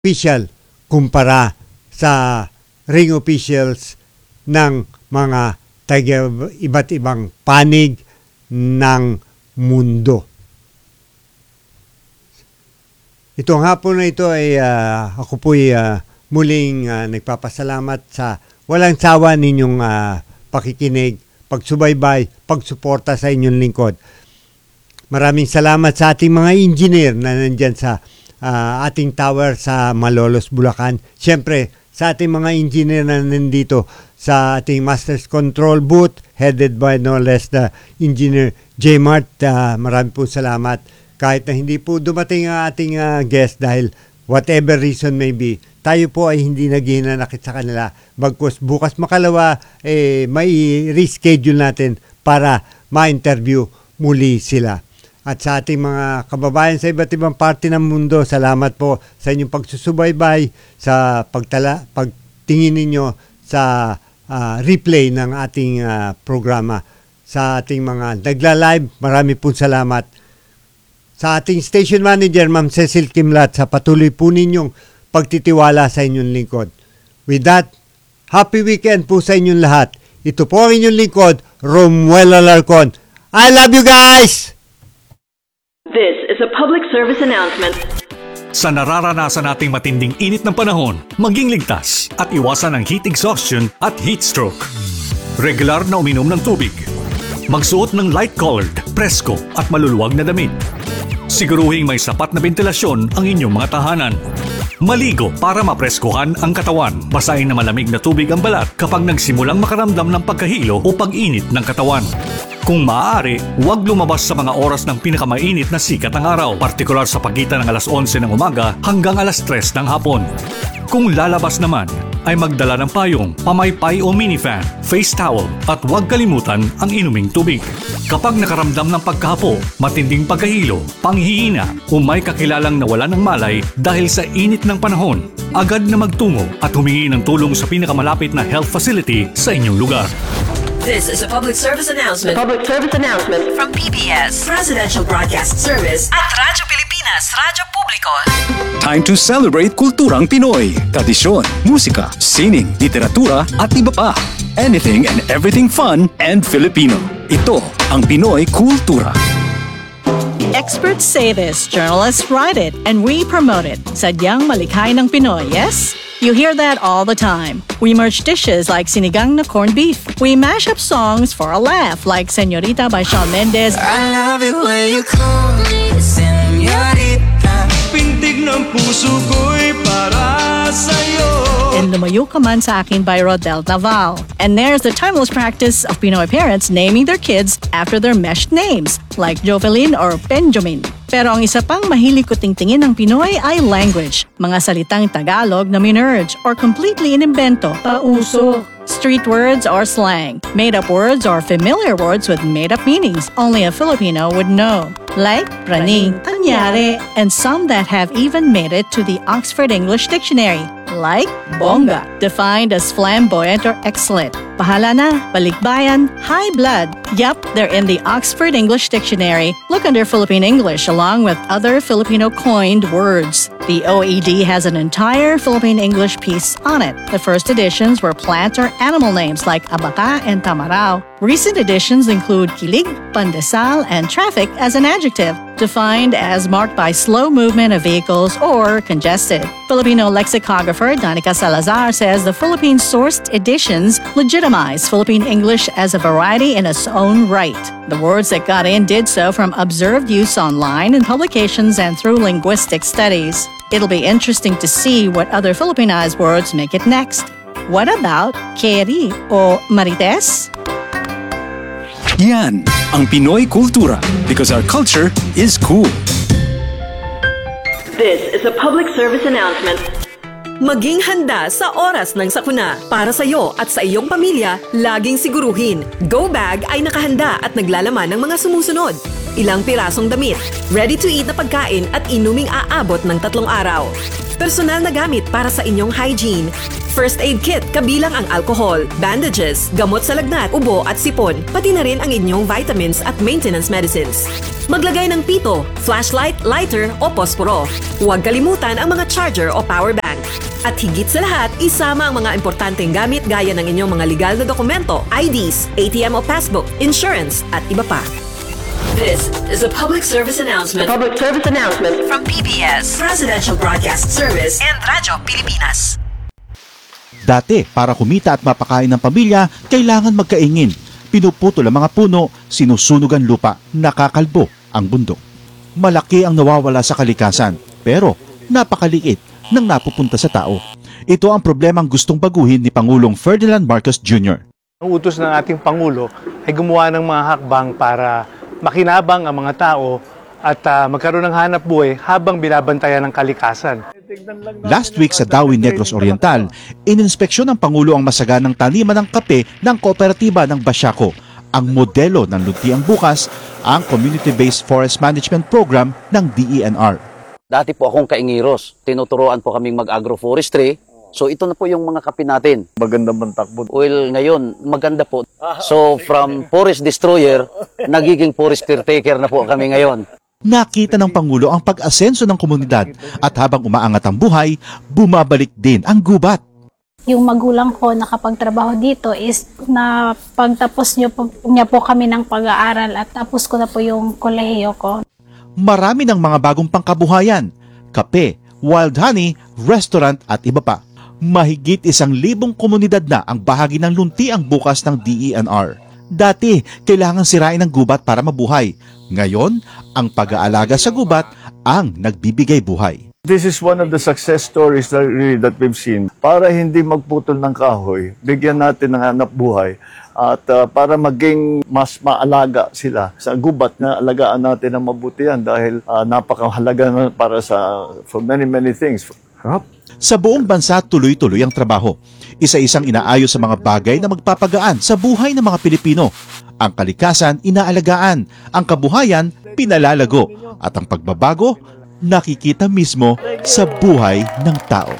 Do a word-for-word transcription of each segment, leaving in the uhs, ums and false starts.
official kumpara sa ring officials ng mga taga iba't ibang panig ng mundo. Itong hapon na ito ay uh, ako po'y uh, muling uh, nagpapasalamat sa walang sawa ninyong uh, pakikinig, pagsubaybay, pagsuporta sa inyong lingkod. Maraming salamat sa ating mga engineer na nandyan sa uh, ating tower sa Malolos, Bulacan. Siyempre, sa ating mga engineer na nandito sa ating Master's Control Booth, headed by no less the Engineer J. Mart. Uh, maraming po salamat. Kahit na hindi po dumating ang ating uh, guest dahil whatever reason may be, tayo po ay hindi naghihinanakit sa kanila. Bagkus bukas makalawa, eh, may reschedule natin para ma-interview muli sila. At sa ating mga kababayan sa iba't ibang parte ng mundo, salamat po sa inyong pagsusubaybay, sa pagtala, pagtingin ninyo sa uh, replay ng ating uh, programa. Sa ating mga nagla-live, marami pong salamat. Sa ating station manager, Ma'am Cecil Kimlat, sa patuloy po ninyong pagtitiwala sa inyong lingkod. With that, happy weekend po sa inyong lahat. Ito po ang inyong lingkod, Romuel Alarcon. I love you guys! This is a public service announcement. Sa nararanasan nating matinding init ng panahon, maging ligtas at iwasan ang heat exhaustion at heat stroke. Regular na uminom ng tubig. Magsuot ng light-colored, presko at maluluwag na damit. Siguruhing may sapat na ventilasyon ang inyong mga tahanan. Maligo para mapreskuhan ang katawan. Basahin na malamig na tubig ang balat kapag nagsimulang makaramdam ng pagkahilo o pag-init ng katawan. Kung maaari, huwag lumabas sa mga oras ng pinakamainit na sikat ng araw, partikular sa pagitan ng alas onse ng umaga hanggang alas tres ng hapon. Kung lalabas naman, ay magdala ng payong, pamaypay o minifan, face towel at huwag kalimutan ang inuming tubig. Kapag nakaramdam ng pagkahapo, matinding pagkahilo, panghihina o may kakilalang nawalan ng malay dahil sa init ng panahon, agad na magtungo at humingi ng tulong sa pinakamalapit na health facility sa inyong lugar. This is a public service announcement. A public service announcement From P B S Presidential Broadcast Service at Radyo Pilipinas, Radyo Publiko. Time to celebrate kulturang Pinoy. Tradisyon, musika, sining, literatura at iba pa. Anything and everything fun and Filipino. Ito ang Pinoy Kultura. Experts say this, journalists write it, and we promote it. Sadyang malikhay ng Pinoy, yes? You hear that all the time. We merge dishes like sinigang na corned beef. We mash up songs for a laugh like Señorita by Shawn Mendes. I love it when you call me Señorita. Pintig ng puso ko'y para sa'yo. And Lumayo Ka Man Sa Akin by Rodel Naval. And there's the timeless practice of Pinoy parents naming their kids after their meshed names, like Jovelyn or Benjamin. Pero ang isa pang mahilig ko tingtingin ng Pinoy ay language. Mga salitang Tagalog na minerge or completely inimbento, pauso. Street words or slang, made-up words or familiar words with made-up meanings only a Filipino would know. Like praning, anyari, and some that have even made it to the Oxford English Dictionary. Like bongga, defined as flamboyant or excellent. Pahala na, balikbayan, high blood. Yup, they're in the Oxford English Dictionary. Look under Philippine English along with other Filipino coined words. The O E D has an entire Philippine English piece on it. The first editions were plant or animal names like abaca and tamarao. Recent editions include kilig, pandesal, and traffic as an adjective, defined as marked by slow movement of vehicles or congested. Filipino lexicographer Danica Salazar says the Philippine-sourced editions legitimize Philippine English as a variety in its own right. The words that got in did so from observed use online in publications and through linguistic studies. It'll be interesting to see what other Filipinized words make it next. What about Keri o Marites? Yan ang Pinoy Kultura because our culture is cool. This is a public service announcement. Maging handa sa oras ng sakuna. Para sa iyo at sa iyong pamilya, laging siguruhin. Go Bag ay nakahanda at naglalaman ng mga sumusunod. Ilang pirasong damit, ready-to-eat na pagkain at inuming aabot ng tatlong araw. Personal na gamit para sa inyong hygiene, First aid kit kabilang ang alcohol, bandages, gamot sa lagnat, ubo at sipon, pati na rin ang inyong vitamins at maintenance medicines. Maglagay ng pito, flashlight, lighter o posporo. Huwag kalimutan ang mga charger o power bank. At higit sa lahat, isama ang mga importanteng gamit gaya ng inyong mga legal na dokumento, I Ds, A T M o passbook, insurance at iba pa. This is a public service announcement. Public service announcement From P B S, Presidential Broadcast Service, and Radyo Pilipinas. Dati, para kumita at mapakain ng pamilya, kailangan magkaingin. Pinuputol ang mga puno, sinusunog ang lupa, nakakalbo ang bundok. Malaki ang nawawala sa kalikasan, pero napakaliit nang napupunta sa tao. Ito ang problemang gustong baguhin ni Pangulong Ferdinand Marcos Junior Ang utos ng ating Pangulo ay gumawa ng mga hakbang para makinabang ang mga tao at uh, magkaroon ng hanap buhay habang binabantayan ng kalikasan. Last week sa Dawi Negros Oriental, ininspeksyon ng Pangulo ang masaganang taniman ng kape ng kooperatiba ng Basiaco. Ang modelo ng Luntiang Bukas, ang Community-Based Forest Management Program ng D E N R. Dati po akong kaingiros. Tinuturoan po kaming mag-agroforestry. So ito na po yung mga kape natin. Maganda bang takbo? Well, ngayon, maganda po. So from forest destroyer, nagiging forest caretaker na po kami ngayon. Nakita ng Pangulo ang pag-asenso ng komunidad at habang umaangat ang buhay, bumabalik din ang gubat. Yung magulang ko nakapagtrabaho dito is na pagtapos niyo po, niya po kami ng pag-aaral at tapos ko na po yung kolehiyo ko. Marami ng mga bagong pangkabuhayan, kape, wild honey, restaurant at iba pa. Mahigit isang libong komunidad na ang bahagi ng Luntiang Bukas ng D E N R. Dati, kailangan sirain ang gubat para mabuhay. Ngayon, ang pag-aalaga sa gubat ang nagbibigay buhay. This is one of the success stories that, really, that we've seen. Para hindi magputol ng kahoy, bigyan natin ng hanap buhay at uh, para maging mas maalaga sila sa gubat na alagaan natin ng mabuti yan dahil uh, napakahalaga na para sa for many many things. Huh? Sa buong bansa, tuloy-tuloy ang trabaho. Isa-isang inaayos sa mga bagay na magpapagaan sa buhay ng mga Pilipino. Ang kalikasan, inaalagaan. Ang kabuhayan, pinalalago. At ang pagbabago, nakikita mismo sa buhay ng tao.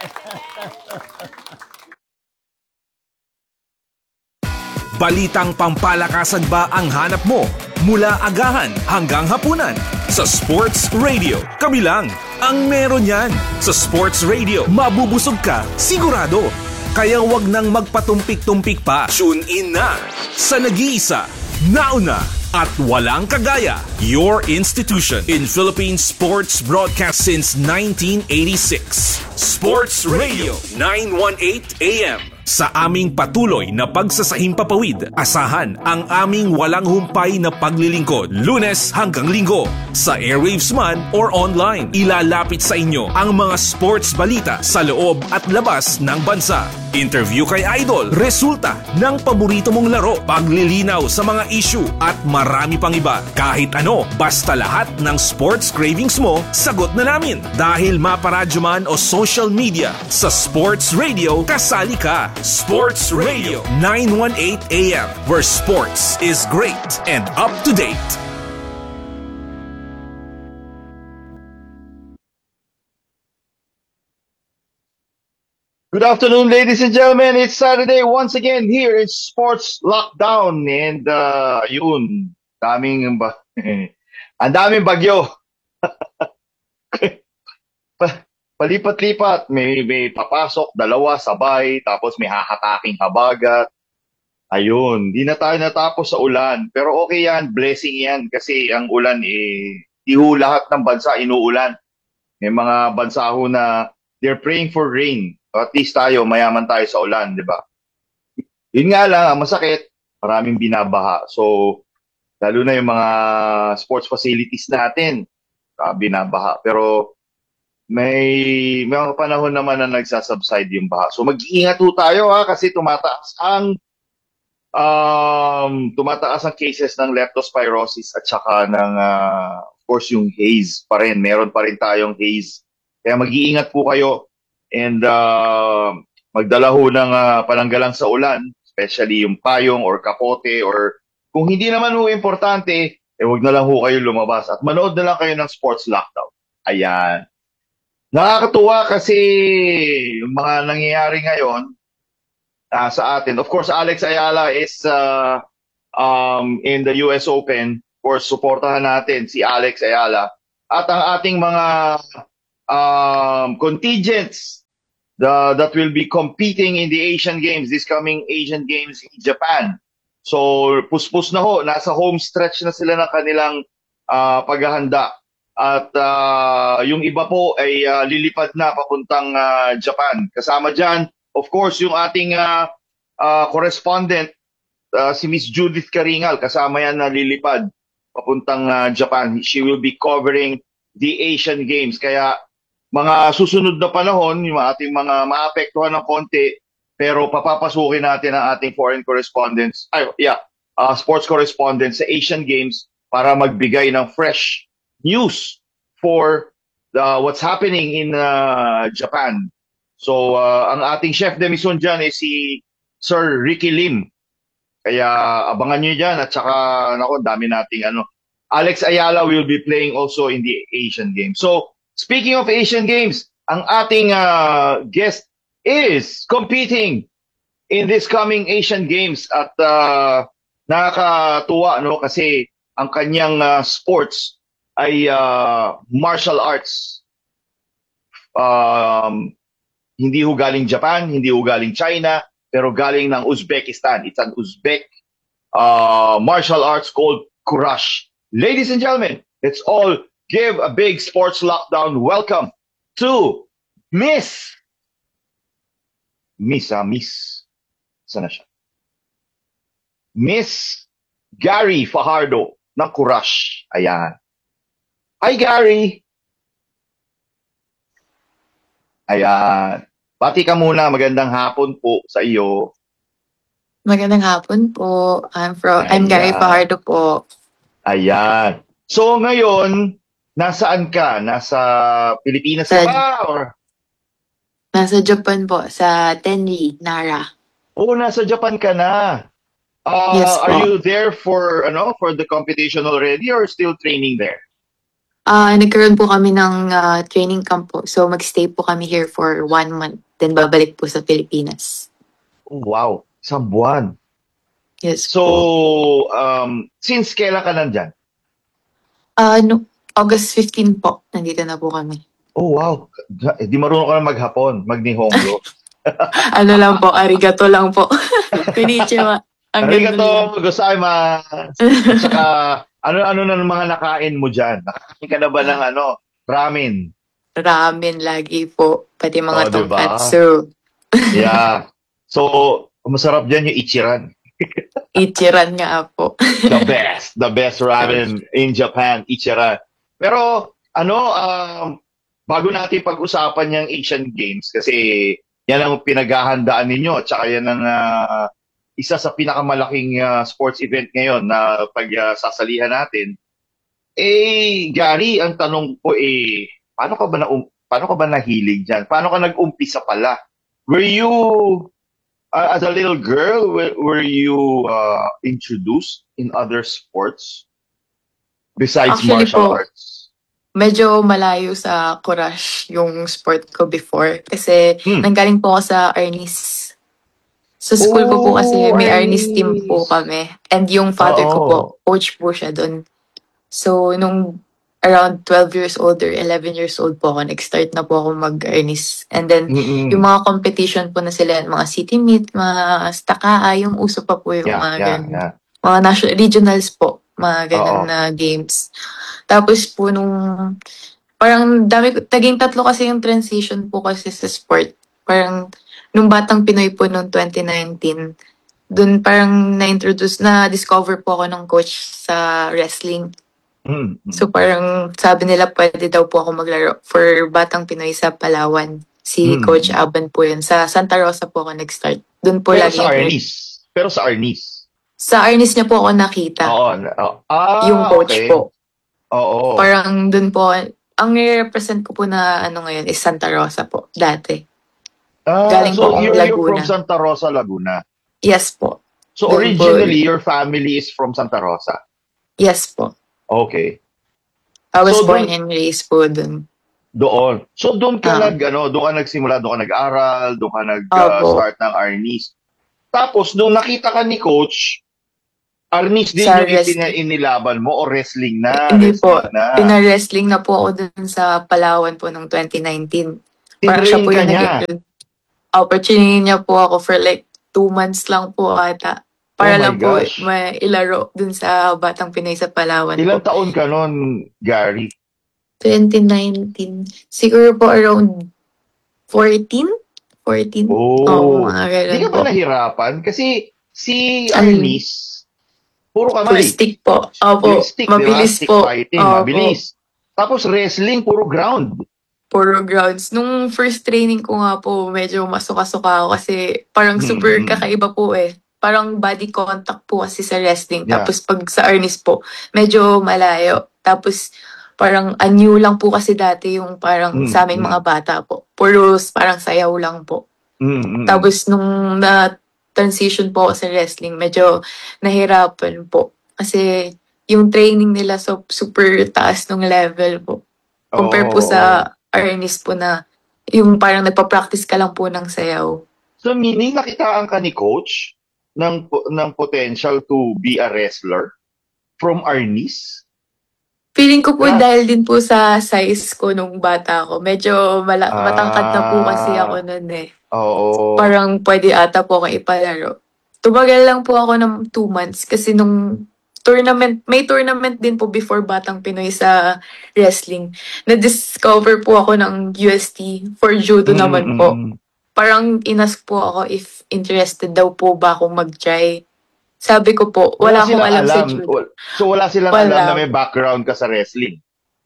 Balitang pampalakasan ba ang hanap mo? Mula agahan hanggang hapunan sa Sports Radio. Kami lang ang meron yan. Sa Sports Radio, mabubusog ka, sigurado. Kaya wag nang magpatumpik-tumpik pa. Tune in na sa nag-iisa, nauna at walang kagaya. Your institution in Philippine sports broadcast since nineteen eighty-six. Sports Radio nine eighteen A M. Sa aming patuloy na pagsasahimpapawid, asahan ang aming walang humpay na paglilingkod, Lunes hanggang Linggo. Sa airwaves man or online, ilalapit sa inyo ang mga sports balita sa loob at labas ng bansa. Interview kay Idol, resulta ng paborito mong laro, paglilinaw sa mga issue at marami pang iba. Kahit ano, basta lahat ng sports cravings mo, sagot na namin. Dahil maparadyo man o social media, sa Sports Radio, kasali ka. Sports Radio nine eighteen A M, where sports is great and up to date. Good afternoon, ladies and gentlemen. It's Saturday once again here in Sports Lockdown. And uh, yun, daming ba ang daming bagyo. Palipat-lipat, may, may papasok, dalawa, sabay, tapos may hahataking habagat. Ayun, di na tayo natapos sa ulan. Pero okay yan, blessing yan. Kasi ang ulan, eh, iho lahat ng bansa inuulan. May mga bansa ho na they're praying for rain. At least tayo, mayaman tayo sa ulan, di ba? Yun nga lang, ang masakit, maraming binabaha. So, lalo na yung mga sports facilities natin, uh, binabaha. Pero, may may mga panahon naman na nagsasubside yung baha. So mag-iingat po tayo ha kasi tumataas ang um, tumataas ang cases ng leptospirosis at saka ng uh, of course yung haze pa rin. Meron pa rin tayong haze. Kaya mag-iingat po kayo and uh, magdala ho ng uh, pananggalang sa ulan, especially yung payong or kapote or kung hindi naman ho importante, eh wag na lang ho kayo lumabas at manood na lang kayo ng Sports Lockdown. Ayan. Nakakatuwa kasi yung mga nangyayari ngayon uh, sa atin. Of course, Alex Ayala is uh, um, in the U S Open. Of course, suportahan natin si Alex Ayala. At ang ating mga um, contingents the, that will be competing in the Asian Games, this coming Asian Games in Japan. So, puspos na ho. Nasa home stretch na sila ng kanilang uh, paghahanda. At uh, yung iba po ay uh, lilipad na papuntang uh, Japan. Kasama dyan, of course, yung ating uh, uh, correspondent, uh, si Miss Judith Karingal. Kasama yan na lilipad papuntang uh, Japan. She will be covering the Asian Games. Kaya mga susunod na panahon, yung ating mga maapektuhan ng konti, pero papapasukin natin ang ating foreign correspondents, ay, yeah, uh, sports correspondents sa Asian Games para magbigay ng fresh news for uh, what's happening in uh, Japan. So, uh, ang ating chef de mission dyan is si Sir Ricky Lim. Kaya abangan nyo dyan at saka, naku, dami nating ano. Alex Ayala will be playing also in the Asian Games. So, speaking of Asian Games, ang ating uh, guest is competing in this coming Asian Games at uh, nakakatuwa, no, kasi ang kanyang uh, sports ay uh, martial arts. Um, hindi ho galing Japan, hindi ho galing China, pero galing ng Uzbekistan. It's an Uzbek uh, martial arts called Kurash. Ladies and gentlemen, let's all give a big sports lockdown welcome to Miss Miss, ah, Miss. Sana siya? Miss Gary Fajardo ng Kurash. Ayan. Hi, Gary. Ayan. Pati ka muna. Magandang hapon po sa iyo. Magandang hapon po. I'm from I'm Gary Fajardo po. Ayan. So ngayon, nasaan ka? Nasa Pilipinas ka ba? Or? Nasa Japan po, sa Tenri, Nara. Oh, nasa Japan ka na. Uh, Yes po. Are you there for ano for the competition already or still training there? Ah, nagkaroon po kami ng ah, training camp po. So magstay po kami here for one month. Then babalik po sa Pilipinas. Oh, wow. Isang buwan. Yes So, po. um, since kailan ka nandyan? Ah, no, August fifteenth po, nandito na po kami. Oh, wow. Eh, di marunong ka na maghapon, mag-nihongo. Ano lang po, arigato lang po. Konnichiwa. Ang Arigato, gozaimasu. At saka, ano-ano na ng mga nakain mo dyan? Nakakain ka na ba ng ano, ramen? Ramen lagi po, pati mga Oh, diba? tonkatsu. Yeah. So, masarap dyan yung ichiran. Ichiran nga po. The best. The best ramen in Japan, ichiran. Pero, ano, um, bago natin pag-usapan yung Asian Games, kasi yan ang pinaghahandaan ninyo, at saka yan ang uh, isa sa pinakamalaking uh, sports event ngayon na pagsasalihan uh, natin. Eh, Gary, ang tanong ko eh, paano ka ba na um, paano ka ba nahilig diyan? Paano ka nag-umpisa pala? Were you uh, as a little girl, were, were you uh, introduced in other sports besides Actually martial po, arts? medyo malayo sa Kurash yung sport ko before. Kasi Hmm. nanggaling po ako sa Arnis. Sa school ko po kasi may Arnis team po kami. And yung father ko po, Oo. coach po siya doon. So, nung around twelve years old or eleven years old po ako, nag-start na po ako mag-Arnis. And then, Mm-mm. yung mga competition po na sila, mga city meet, mga stakaa, yung uso pa po yung Yeah, mga yeah, ganun. yeah. Mga national, regionals po, mga ganun Oo. na games. Tapos po nung, parang dami, ko- taging tatlo kasi yung transition po kasi sa sport. Parang, nung Batang Pinoy po noong twenty nineteen, dun parang na-introduce, na-discover po ako ng coach sa wrestling. Mm. So parang sabi nila pwede daw po ako maglaro for Batang Pinoy sa Palawan. Si Mm. Coach Aban po yun. Sa Santa Rosa po ako nag-start. Doon po Pero lagi sa yung- Arnis. Pero sa Arnis. Sa Arnis niya po ako nakita. Oo. na- oh. Ah, yung coach okay. po. Oo. Parang doon po, ang nire-represent ko po na ano ngayon is Santa Rosa po, dati. Ah, Galing so po akong you're, you're Laguna. from Santa Rosa, Laguna. Yes po. So Doon po- originally, your family is from Santa Rosa. Yes po. Okay. I was So, born dun- and raised po doon. Doon. So doon ka Ah. nag ano, doon ka nagsimula, doon ka nag-aral, doon ka Opo. nag-start ng Arnis. Tapos nung nakita ka ni coach, Arnis din Sa yung ipina- wrestling. inilaban mo o wrestling na, Hindi po. wrestling na. Pina-wrestling na po ako dun sa Palawan po noong twenty nineteen. Parang siya Tinrain po ka yung niya. nag- opportunity niya po ako for like two months lang po ata. Oh Para my lang po gosh. may ilaro dun sa Batang Pinoy sa Palawan Ilang po. taon ka nun, Gary? twenty nineteen. Siguro po around fourteen? fourteen? Oh. Oo, mga ganun Di ka po. ba nahirapan? Kasi si Ano? Arnis, puro Full kamay. stick po. Opo, Full stick, mabilis di ba? Stick po. fighting, Opo. mabilis. Tapos wrestling, puro ground. Puro grounds. Nung first training ko nga po, medyo masuka-suka ako kasi parang super Mm-mm. kakaiba po eh. Parang body contact po kasi sa wrestling. Yeah. Tapos pag sa Arnis po, medyo malayo. Tapos parang a new lang po kasi dati yung parang Mm, sa aming mm. mga bata po. Puros parang sayaw lang po. Mm-mm. Tapos nung na-transition po ako sa wrestling, medyo nahirapan po. Kasi yung training nila so super taas ng level po. Compare po Oo. sa Arnis po na yung parang nagpa-practice ka lang po ng sayaw. So meaning nakitaan ka ni coach ng ng potential to be a wrestler from Arnis? Feeling ko po Yeah. dahil din po sa size ko nung bata ko. Medyo mala- matangkad na po kasi Ah. ako nun eh. Oo. Parang pwede ata po akong ipalaro. Tumagal lang po ako ng two months kasi nung tournament, may tournament din po before Batang Pinoy sa wrestling. Na-discover po ako ng U S T for judo Mm, naman mm, po. mm. Parang inask po ako if interested daw po ba akong mag-try. Sabi ko po, wala, akong silang alam, sa alam. judo. Wal- So wala silang Wala. alam na may background ka sa wrestling.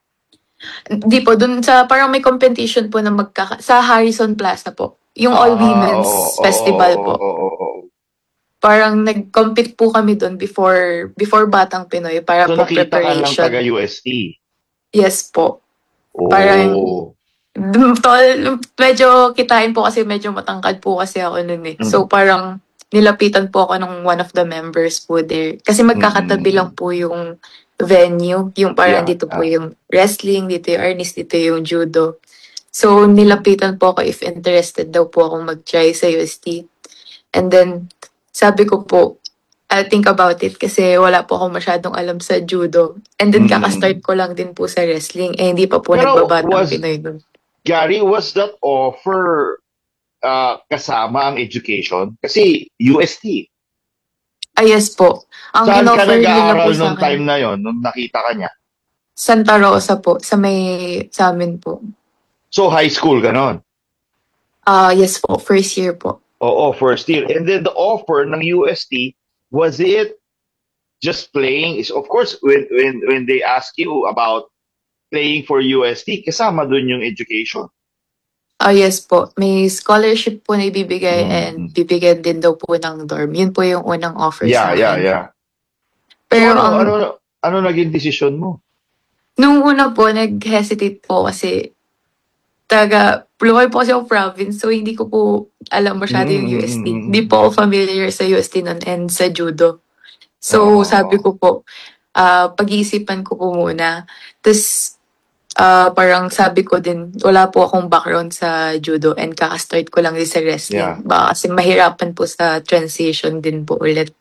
Di po, dun sa parang may competition po na magkaka... Sa Harrison Plaza po. Yung Ah, All Women's oo, oo, Festival oo, po. oo, oo, oo. Parang nag-compete po kami dun before before Batang Pinoy para So po nakita ka lang preparation. taga-U S T. Yes po. Oh. Parang dun- tol, medyo kitain po kasi medyo matangkad po kasi ako nun eh. So parang nilapitan po ako ng one of the members po there. Kasi magkakatabi lang po yung venue. Yung parang Yeah, dito po yeah. yung wrestling, dito yung Arnis, dito yung judo. So nilapitan po ako if interested daw po akong mag-try sa U S T. And then sabi ko po, I'll think about it kasi wala po ako masyadong alam sa judo. And then Mm. kakastart ko lang din po sa wrestling. Eh hindi pa po Pero nagbabatang was- Pinoy dun. Gary, was that offer uh, kasama ang education? Kasi U S T. Ah, yes po. Ang Saan ka in-offer nila nag-aaral po sa nung time akin, na yon nung nakita ka niya? Santa Rosa po, sa may, sa amin po. So high school, ganon. Ah, yes po, first year po. Oo, first year. And then the offer ng U S T, was it just playing? Is of course, when when when they ask you about playing for U S T, kasama dun yung education. Ah, yes po. May scholarship po na ibibigay Mm. and bibigyan din daw po ng dorm. Yun po yung unang offer Yeah, sa yeah, akin. yeah. Pero so, ano, ang, ano, ano naging desisyon mo? nung una po, nag-hesitate po kasi taga, lumaki po kasi ako province, so hindi ko po alam masyado yung Mm, U S T. mm, mm, Hindi po ako familiar sa U S T nun and sa judo. So, Oo. sabi ko po, ah pag-iisipan ko po muna. Tapos, ah parang sabi ko din, wala po akong background sa judo and kakastart ko lang din sa Yeah. wrestling. Baka kasi mahirapan po sa transition din po ulit.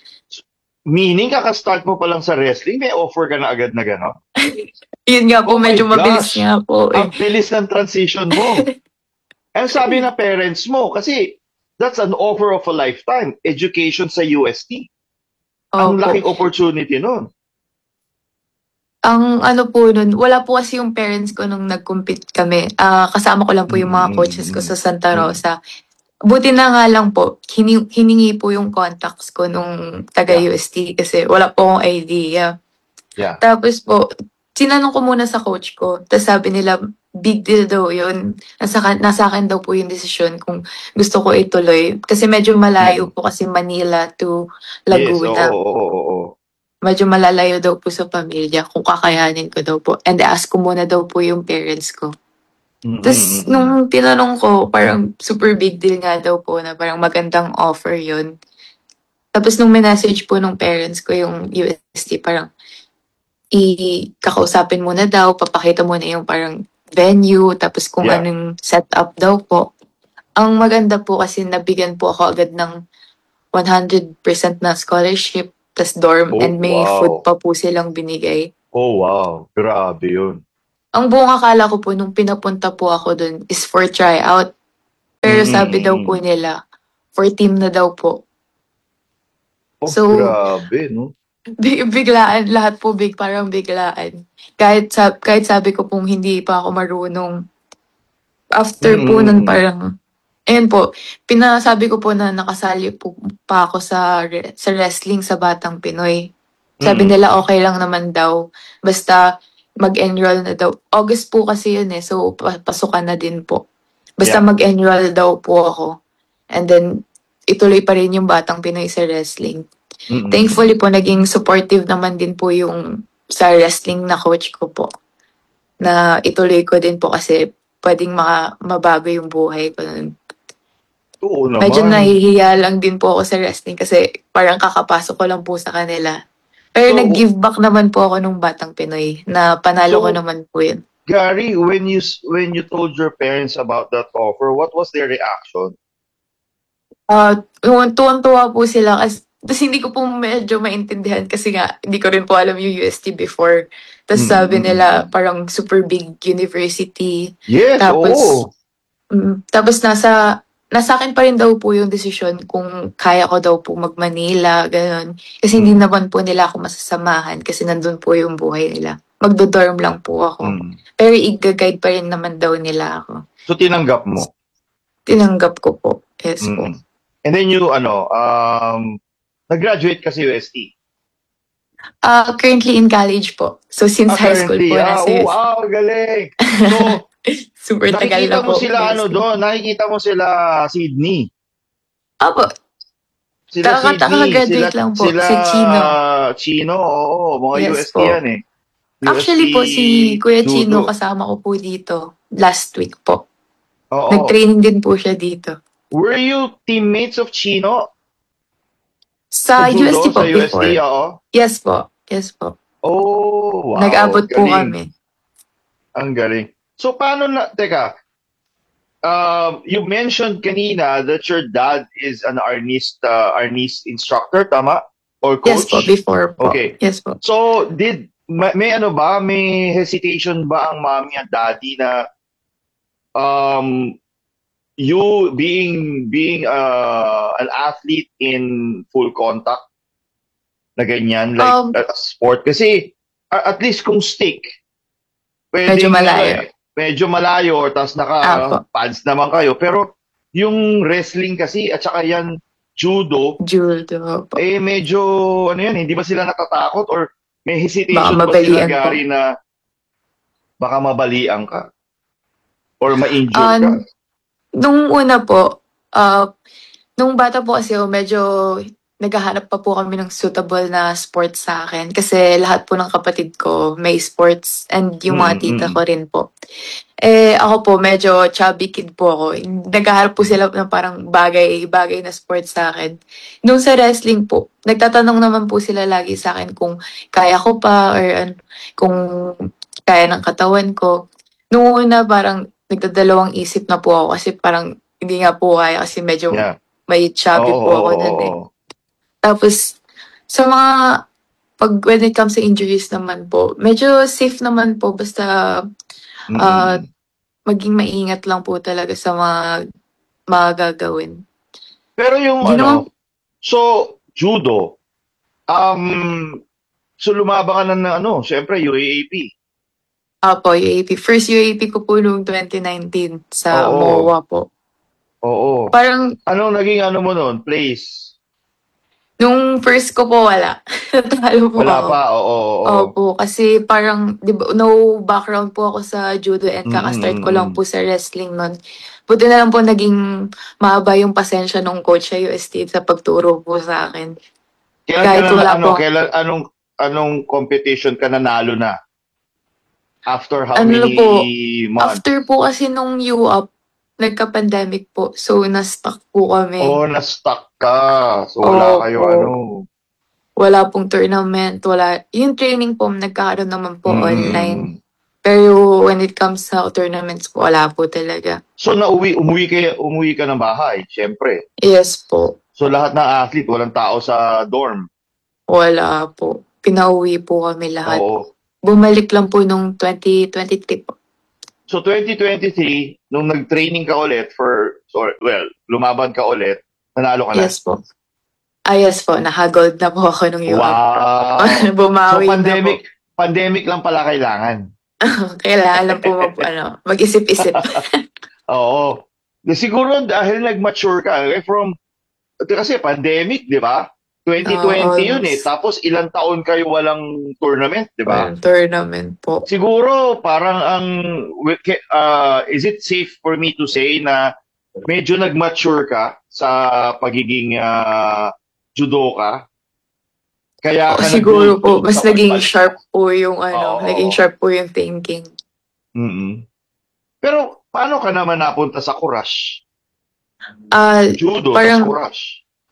Meaning, kakastart mo pa lang sa wrestling, may offer ka na agad na gano'n? Yun nga po, Oh my medyo mabilis gosh! nga po. Eh. Ang bilis ng transition mo. And sabi na parents mo, kasi that's an offer of a lifetime, education sa U S T. Ang Opo. laking opportunity nun. Ang ano po nun, wala po kasi yung parents ko nung nag-compete kami. Ah, kasama ko lang po yung mga coaches ko sa Santa Rosa. Buti na nga lang po, hini- hiningi po yung contacts ko nung taga-U S T kasi wala po akong idea. Yeah. Tapos po, sinanong ko muna sa coach ko. Tapos sabi nila, big deal daw yun. Nasa, nasa akin daw po yung desisyon kung gusto ko ituloy. Kasi medyo malayo po kasi Manila to Laguna. Yes, oo, oo, oo, oo. Medyo malalayo daw po sa pamilya kung kakayanin ko daw po. And ask ko muna daw po yung parents ko. Mm, Tapos mm, mm. nung tinanong ko, parang super big deal nga daw po na parang magandang offer yun. Tapos nung message po nung parents ko yung U S T, parang i-kakausapin muna daw, papakita muna yung parang venue, tapos kung Yeah. anong setup daw po. Ang maganda po kasi nabigyan po ako agad ng one hundred percent na scholarship, plus dorm, Oh, and may wow. food pa po silang binigay. Oh, wow. Grabe yun. Ang buong akala ko po nung pinapunta po ako dun is for tryout. Pero Mm, sabi mm, daw mm. po nila, for team na daw po. Oh, So, grabe, no? Bi- biglaan, lahat po big, parang biglaan. Kahit, sab kahit sabi ko pong hindi pa ako marunong, after Mm, po mm, nun mm. parang, ayun po, pinasabi ko po na nakasali po pa ako sa, re- sa wrestling sa Batang Pinoy. Sabi Mm. nila okay lang naman daw, basta mag-enroll na daw. August po kasi yun eh, so pa- pasukan na din po. Basta Yeah. mag-enroll daw po ako. And then, ituloy pa rin yung Batang Pinoy sa wrestling. Mm, mm, Thankfully po, naging supportive naman din po yung sa wrestling na coach ko po. Na ituloy ko din po kasi pwedeng maka, mabago yung buhay ko nun. Oo naman. Medyo nahihiya lang din po ako sa wrestling kasi parang kakapasok ko lang po sa kanila. Pero So, nag-give back naman po ako nung Batang Pinoy na panalo So, ko naman po yun. Gary, when you s- when you told your parents about that offer, what was their reaction? Ah, uh, tuwan-tuwa po sila kasi tapos hindi ko po medyo maintindihan kasi nga hindi ko rin po alam yung U S T before. Tapos Mm, sabi mm, nila mm. parang super big university. Yes, Tapos, oo. mm, tapos nasa nasa akin pa rin daw po yung desisyon kung kaya ko daw po mag-Manila, gano'n. Kasi hindi Mm. naman po nila ako masasamahan kasi nandun po yung buhay nila. Magdo-dorm lang po ako. Mm. Pero i-guide pa rin naman daw nila ako. So, tinanggap mo? Tinanggap ko po. Yes po. Mm. And then you, ano, um, nag-graduate ka sa U S T? Ah, currently in college po. So since Ah, high school currently. po Ah, nasa oh, U S T. wow, galing. So, Super tagal nakikita na mo po. sila, ano, U S T. doon, nakikita mo sila Sydney. Opo. Sila Kaka- Sydney, sila, kaka-graduate lang po. sila Si Chino. Chino, oo, mga Yes U S T po. yan eh. Actually U S T po, si Kuya Chino Judo. kasama ko po dito last week po. Oo. Nag-training din po siya dito. Were you teammates of Chino? Sa Sa U S T judo, po sa U S T, before. oo. Yes po. Yes po. Oh, wow. Nag-abot po galing. kami. Ang galing. So, paano na, teka, um, you mentioned kanina that your dad is an arnist, uh, arnist instructor, tama? Or Yes coach? po, before po. Okay. Yes po. So, did, may, may ano ba, may hesitation ba ang mommy at daddy na, um, you being, being, uh, an athlete in full contact, na ganyan, like, Um, a sport? Kasi, a- at least kung stick, Medyo pwedeng, malayo. ano eh, medyo malayo, tapos Apo. naka-pads naman kayo. Pero, yung wrestling kasi, at saka yan, judo, Judo po. eh, medyo, ano yan, hindi ba sila natatakot? Or may hesitation Baka ba sila, mabalian po. Gary, na baka mabalian ka? Or ma-injure ka? Um, nung una po, ah, nung bata po kasi ako, medyo naghahanap pa po kami ng suitable na sports sa akin. Kasi lahat po ng kapatid ko may sports and yung mga Mm, tita mm. ko rin po. Eh, ako po, medyo chubby kid po ako. Naghahanap po sila ng parang bagay-bagay na sports sa akin. Nung sa wrestling po, nagtatanong naman po sila lagi sa akin kung kaya ko pa or ano, kung kaya ng katawan ko. Nung una, parang nagdadalawang isip na po ako kasi parang hindi nga po kaya kasi medyo Yeah. may chubby Oo, po ako oo, nun eh. oo. Tapos, sa mga, pag when it comes to injuries naman po, medyo safe naman po, basta Mm, ah, mm. maging maingat lang po talaga sa mga, mga gagawin. Pero yung Hindi ano, naman, so, judo, um, so lumaba ka na ng ano, syempre, U A A P. apo, U A P. First U A P ko po noong twenty nineteen sa Oo. M O A po. Oo. Parang, Anong naging ano mo nun? Place? nung first ko po wala. Natalo po Wala ako. pa, oo, oo, oo. Opo, kasi parang, di ba, no background po ako sa judo and Mm, kaka-start mm, ko lang mm. po sa wrestling nun. Buti na lang po naging mahaba yung pasensya nung coach sa U S T sa pagturo po sa akin. Kailan Kahit ka na, wala ano, po. kailan, anong, anong competition ka nanalo na? After how Ano many po, months? after po kasi nung U A P, nagka-pandemic po. So, na-stuck po kami. Oh, na-stuck ka. So, wala kayo, Opo. ano. Wala pong tournament, wala. Yung training po, nagkakaroon naman po Mm, mm, online. mm. Pero when it comes sa tournaments po, wala po talaga. So nauwi, umuwi ka, umuwi ka ng bahay, syempre. Yes po. So lahat ng athlete, walang tao sa dorm. Wala po. Pinauwi po kami lahat. Oo. Bumalik lang po nung twenty twenty-three po. So twenty twenty-three, nung nag-training ka ulit for, so, well, lumaban ka ulit, nanalo ka na? Yes po. Ah, yes po. Nakagold na po ako nung U A P. Wow! Bumawi so pandemic, na po. pandemic lang pala kailangan. Kailangan lang po mag, ano, mag-isip-isip. Oo. Siguro dahil nag-mature ka, eh, from, kasi pandemic, di ba? twenty twenty Oo, yun eh. almost. Tapos ilang taon kayo walang tournament, di ba? Walang tournament po. Siguro parang ang, uh, is it safe for me to say na medyo nag-mature ka sa pagiging uh, judoka? Kaya O, ka siguro nag- po, mas sa- naging sharp po yung ano, Oo. naging sharp po yung thinking. Mm-mm. Pero paano ka naman napunta sa Courage? Ah, Judo, parang- tas Courage.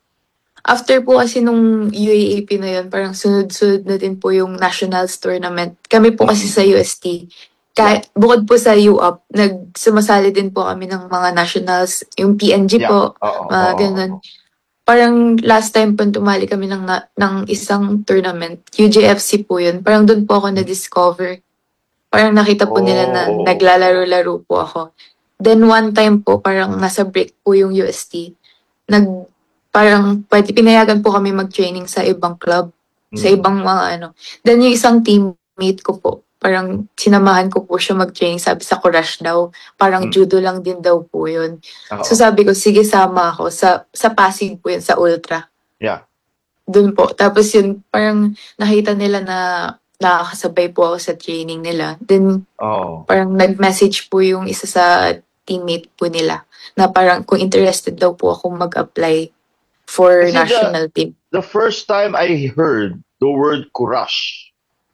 After po kasi nung U A A P na yun, parang sunod-sunod na din po yung Nationals tournament. Kami po kasi sa U S T, kahit, bukod po sa U A P, nagsumasali din po kami ng mga Nationals, yung P N G Yeah. po, Oo, mga oo, ganun. Parang last time po tumali kami ng, na- ng isang tournament, U J F C po yun. Parang doon po ako na-discover. Parang nakita po nila na Oh. naglalaro-laro po ako. Then one time po, parang nasa break po yung U S T. Nag, parang pwede, pinayagan po kami mag-training sa ibang club, sa Mm. ibang mga ano. Then yung isang teammate ko po, parang sinamahan ko po siya mag-training, sabi sa Courage daw. Parang Mm. judo lang din daw po yun. Oo. So sabi ko, sige sama ako. Sa, sa Pasig po yun, sa Ultra. Yeah. Doon po. Tapos yun, parang nakita nila na nakakasabay po ako sa training nila. Then Oo. parang nag-message po yung isa sa teammate po nila na parang kung interested daw po akong mag-apply for Kasi the- national team. The first time I heard the word Courage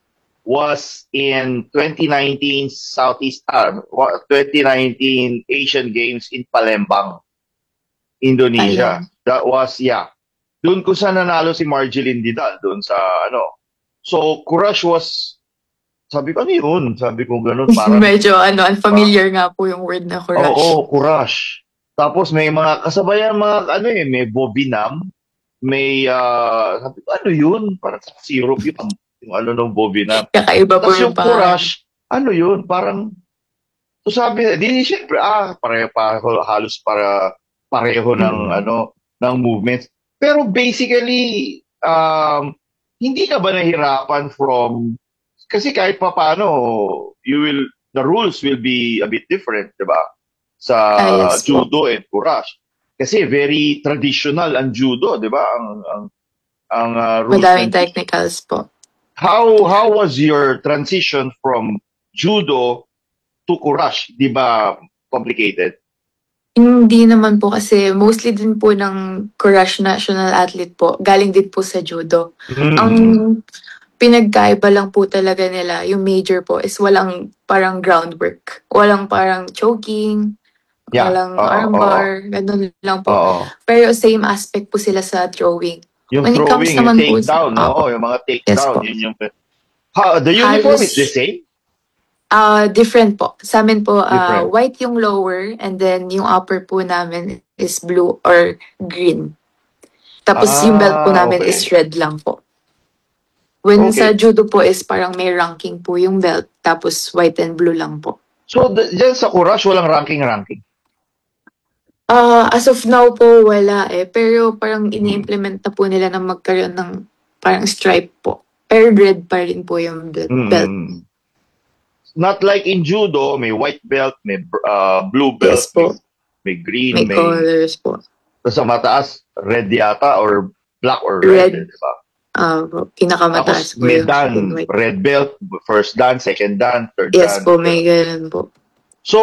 was in twenty nineteen Southeast uh, twenty nineteen Asian Games in Palembang, Indonesia. Ayun. That was, yeah. Doon ko sa nanalo si Marjeline Didal, doon sa ano. So, Courage was, sabi ko, ano yun? Sabi ko ganun, parang, Medyo ano, unfamiliar nga po yung word na Courage. oo, Courage. Tapos may mga kasabayan, mga ano eh, may Bobinam, may, ah, sabi ko, ano yun? Parang syrup yun, yung ano ng Bobinam. Kakaiba po Tapos yung yung Courage, ano yun? Parang, so sabi, di syempre, ah, pareho pa, halos para, pareho ng, Mm. ano, ng movements. Pero basically, um, hindi ka ba nahirapan from, kasi kahit pa paano, you will, the rules will be a bit different, di ba? Sa Ah, yes po. judo and Courage. Kasi very traditional ang judo, di ba? Ang, ang, ang uh, rules. Madaming and- technicals po. How how was your transition from judo to Courage? Di ba complicated? Hindi naman po kasi mostly din po ng Courage national athlete po, galing din po sa judo. Mm. Ang pinagkaiba lang po talaga nila, yung major po, is walang parang groundwork. Walang parang choking, Yeah. walang Oo, armbar, ganun lang po. Oo. Pero same aspect po sila sa throwing. Yung When it comes throwing, yung naman po sa- takedown, no? Oo. Yung mga Yes takedown, po. yun yung... Ha, the uniform Halos- is the same? Ah, different po. Sa amin po, ah, Different. white yung lower and then yung upper po namin is blue or green. Tapos yung belt po Ah, namin okay. is red lang po. When Okay. sa judo po is parang may ranking po yung belt, tapos white and blue lang po. So, the, dyan sa Courage, walang ranking-ranking. Ah, as of now po, wala eh. Pero parang ini-implement na po nila na magkaroon ng parang stripe po. Pero red pa rin po yung belt. belt. Mm. Not like in judo, may white belt, may uh, blue belt, Yes po. may green, May may... colors po. Tapos sa mataas, red yata or black or red, Red. di ba? Ah, pinakamataas Tapos po may yung dan, white. red belt, first dan, second dan, third Yes dan. po, may ganun po. So,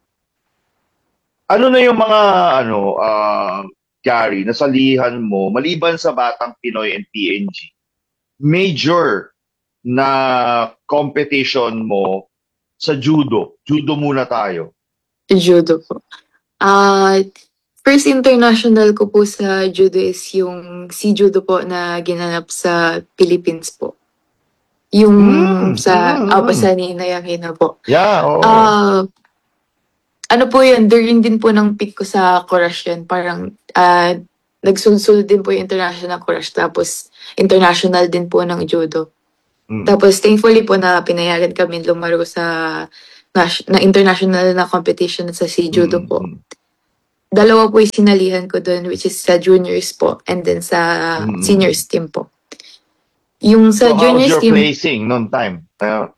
ano na yung mga, ano, uh, Gary, nasalihan mo, maliban sa Batang Pinoy and P N G, major na competition mo sa judo? Judo muna tayo. Judo po. Ah, first international ko po sa judo is yung si judo po na ginanap sa Philippines po. Yung Mm, sa mm, Apa mm. sa Ninay Aquino po. Yeah, oo. Ah, ano po yun, during din po ng peak ko sa Courage yun. Parang ah, nagsulsul din po yung international Courage. Tapos international din po ng judo. Mm. Tapos thankfully po na pinayagan kami lumaro sa nas- na international na competition sa si judo po. Dalawa po yung sinalihan ko doon, which is sa juniors po and then sa Mm. seniors team po. Yung So sa how's juniors your team, placing noon time? Uh,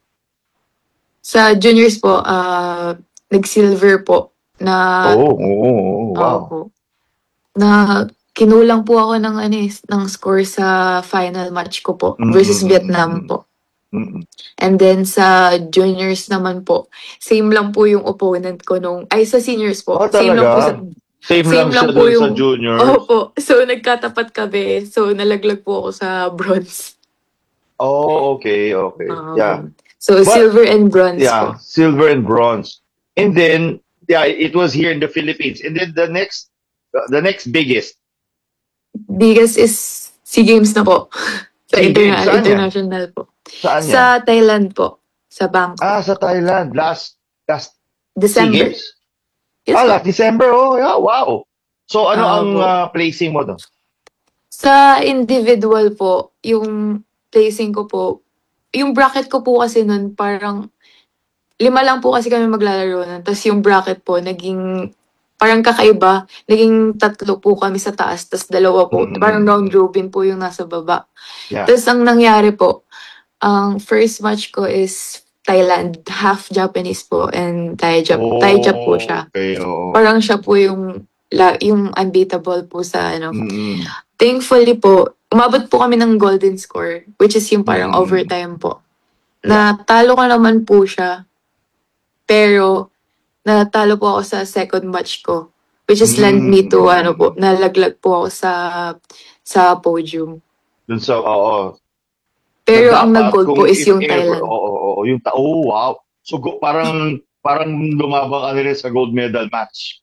sa juniors po, ah nag-silver po na oh, oh, oh, wow. Opo. Na kinulang po ako ng ano eh, ng score sa final match ko po Mm, versus mm, Vietnam mm, po. Mm-mm. And then sa juniors naman po, same lang po yung opponent ko nung, ay sa seniors po, Oh, same lang po sa, talaga? Same lang siya po dun sa juniors? Opo, so nagkatapat kami, so nalaglag po ako sa bronze. Oh, okay, okay. Um, yeah. So But- silver and bronze Yeah, po. silver and bronze. And then, yeah, it was here in the Philippines. And then the next, the next biggest, Biggest is SEA Games na po. Sa SEA interna- Games, saan yan? international po. Saan yan? Sa Thailand po. Sa Bangkok. Ah, sa Thailand. Last, last December. SEA Games? Yes, ah, po. last December. Oh, yeah, wow. So, ano Ah, ang po. uh, placing mo doon? Sa individual po, yung placing ko po, yung bracket ko po kasi nun parang lima lang po kasi kami maglalaro nun. Tapos yung bracket po, naging parang kakaiba. Naging tatlo po kami sa taas, tapos dalawa po. Mm-mm. Parang round robin po yung nasa baba. Yeah. Tapos ang nangyari po, ang first match ko is Thailand. Half Japanese po and Thai Jap. Oh, Thai Jap po siya. Okay, oo. Parang siya po yung la, yung unbeatable po sa ano. Mm-mm. Thankfully po, umabot po kami ng golden score, which is yung parang Mm. overtime po. Natalo ko naman po siya, pero natalo po ako sa second match ko, which is lend me to, Mm. ano po, nalaglag po ako sa sa podium. Dun sa, oo. Pero Na ang dapat nag-gold kung po is if yung ever- Thailand. Oo, oo, oo, yung ta- oh, wow. So, go, parang, parang lumabang ka rin sa gold medal match.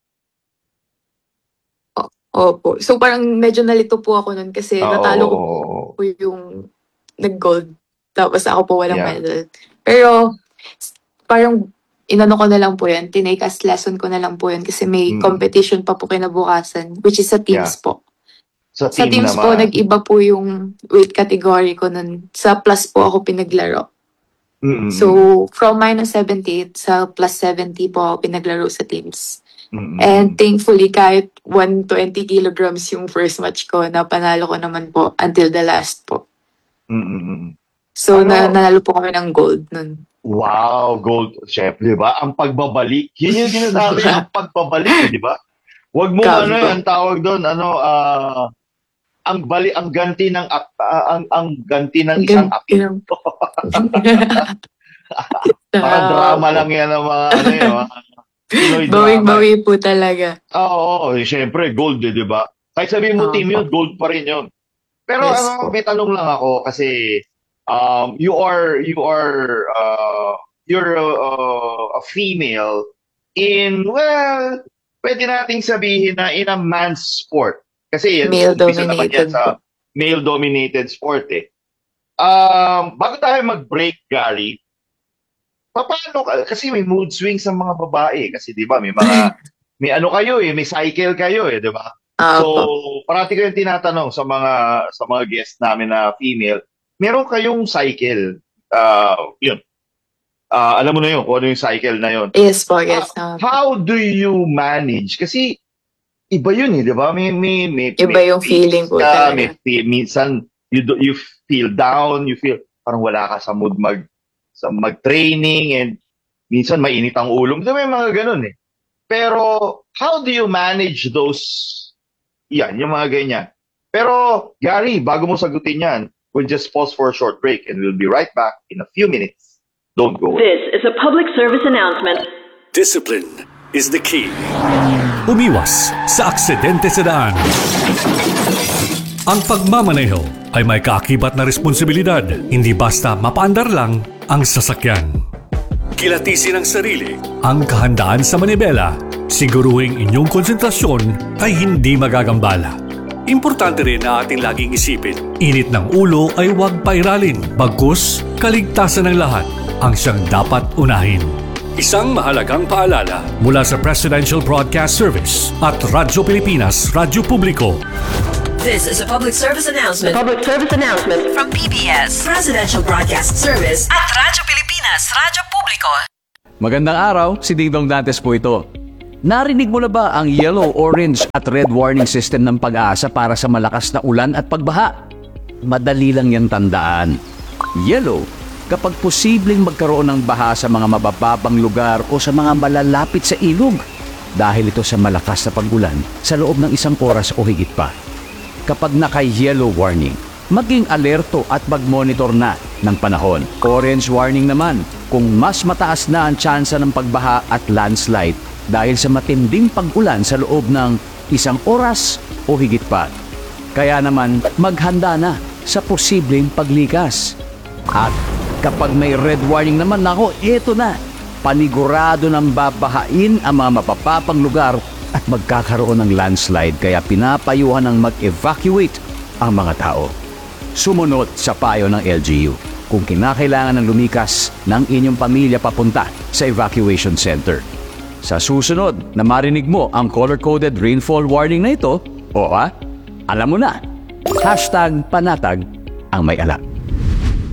Opo. So parang medyo nalito po ako nun kasi Oo, natalo ko oo, oo. po yung nag-gold. Tapos ako po walang Yeah. medal. Pero s- parang inano ko na lang po yan. Tinake as lesson ko na lang po yan kasi may Mm. competition pa po kinabukasan, which is sa teams Yeah. po. Sa Sa team teams po, naman. nag-iba po yung weight category ko nun. Sa plus po ako pinaglaro. Mm-mm. So, from minus seventy-eight sa plus seventy po ako pinaglaro sa teams. Mm-mm. And thankfully, kahit one hundred twenty kilograms yung first match ko, napanalo ko naman po until the last po. Mm-mm. So, Ano? na, nanalo po kami ng gold nun. Wow, gold. Siyempre, di ba? Ang pagbabalik. Yun yung sinasabi, ang pagbabalik, eh, di ba? Huwag mo, Grabe ano, po. ang tawag doon, ano, ah, ang bali, ang ganti ng, ak- ah, ang, ang ganti ng isang Ganti api. ng- Parang drama lang yan ang mga, ano yun, mga Pinoy drama. Bawing-bawi po talaga. Oo, oo, oo. Siyempre, gold, eh, di ba? Kahit sabihin mo Oo. team yun, gold pa rin yun. Pero Yes ano, po. may tanong lang ako kasi um, you are you are uh, you're uh, a female in, well, pwede nating sabihin na in a man's sport. Kasi yan, umpisa naman yan Male-dominated sa po. male-dominated sport eh. Um, bago tayo mag-break, Gary, paano ka? Kasi may mood swings sa mga babae. Kasi di ba, may mga, may ano kayo eh, may cycle kayo eh, di ba? Ah, So, po. parati ko yung tinatanong sa mga sa mga guests namin na female, meron kayong cycle. Uh, yun. Uh, alam mo na yun, kung ano yung cycle na yun. Yes po, yes. ah. How do you manage? Kasi, iba yun eh, di ba? May, may, may, Iba may yung feeling po ka, talaga. may, fe- minsan, you, do, you feel down, you feel, parang wala ka sa mood mag, sa mag-training, and minsan mainit ang ulo. May mga ganun eh. Pero, how do you manage those, yan, yung mga ganyan. Pero, Gary, bago mo sagutin yan, we'll just pause for a short break and we'll be right back in a few minutes. Don't go away. This is a public service announcement. Discipline is the key. Umiwas sa aksidente sa daan. Ang pagmamaneho ay may kaakibat na responsibilidad. Hindi basta mapaandar lang ang sasakyan. Kilatisin ang sarili, ang kahandaan sa manibela. Siguruhing inyong konsentrasyon ay hindi magagambala. Importante rin na ating laging isipin, init ng ulo ay huwag pairalin, bagkus kaligtasan ng lahat ang siyang dapat unahin. Isang mahalagang paalala mula sa Presidential Broadcast Service at Radyo Pilipinas, Radyo Publiko. This is a public service announcement. Public service announcement From P B S, Presidential Broadcast Service at Radyo Pilipinas, Radyo Publiko. Magandang araw, si Dingdong Dantes po ito. Narinig mo na ba ang yellow, orange at red warning system ng Pag-asa para sa malakas na ulan at pagbaha? Madali lang yan tandaan. Yellow, kapag posibleng magkaroon ng baha sa mga mabababang lugar o sa mga malalapit sa ilog dahil ito sa malakas na pag-ulan sa loob ng isang oras o higit pa. Kapag naka-yellow warning, maging alerto at mag-monitor na ng panahon. Orange warning naman kung mas mataas na ang tsansa ng pagbaha at landslide dahil sa matinding pag-ulan sa loob ng isang oras o higit pa. Kaya naman maghanda na sa posibleng paglikas. At kapag may red warning naman, nako, eto na. Panigurado ng babahain ang mga mapapapang lugar at magkakaroon ng landslide kaya pinapayuhan ng mag-evacuate ang mga tao. Sumunod sa payo ng L G U kung kinakailangan ng lumikas ng inyong pamilya papunta sa evacuation center. Sa susunod na marinig mo ang color-coded rainfall warning na ito, o ah, alam mo na, hashtag panatag ang may alam.